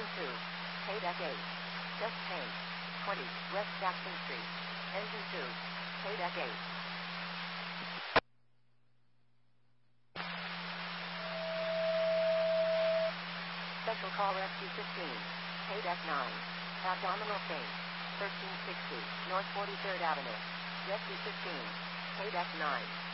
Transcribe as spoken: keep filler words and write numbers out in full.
Engine two. Paydeck eight. Just change. twenty. West Jackson Street. Engine two. Paydeck eight. Special call Rescue fifteen. Paydeck nine. Abdominal pain. thirteen sixty. North forty-third Avenue. Rescue fifteen. Paydeck nine.